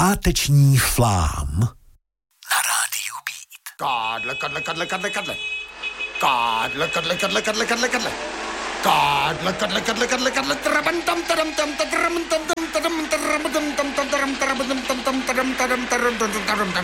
páteční flám na rádiu Beat. Kadle. Kadle, trabantam, taram,